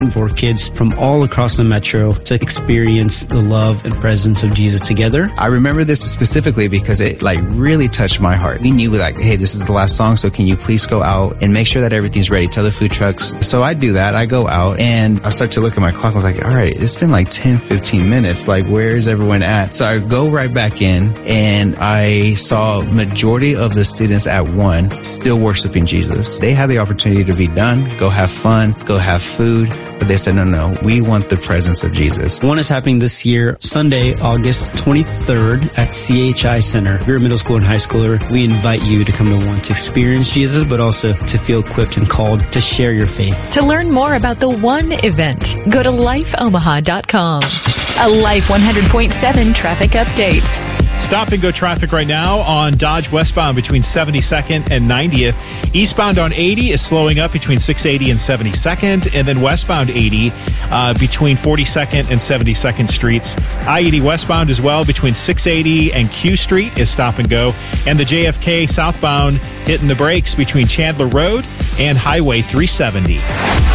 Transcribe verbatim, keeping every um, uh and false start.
for kids from all across the metro to experience the love and presence of Jesus together. I remember this specifically because it like really touched my heart. We knew like, hey, this is the last song, so can you please go out and make sure that everything's ready? Tell the food trucks. So I do that. I go out and I start to look at my clock. I was like, all right, it's been like ten, fifteen minutes. Like, where is everyone at? So I go right back in and I saw majority of the students at one still worshiping Jesus. They had the opportunity to be done, go have fun, go have food. But they said, no, no, we want the presence of Jesus. One is happening this year, Sunday, August twenty-third at C H I Center. If you're a middle school and high schooler, we invite you to come to one to experience Jesus, but also to feel equipped and called to share your faith. To learn more about the One event, go to life omaha dot com. A Life one hundred point seven traffic update. Stop and go traffic right now on Dodge westbound between seventy-second and ninetieth. Eastbound on eighty is slowing up between six eighty and seventy-second. And then westbound eighty uh, between forty-second and seventy-second streets. I eighty westbound as well between six eighty and Q Street is stop and go. And the J F K southbound hitting the brakes between Chandler Road and Highway three seventy.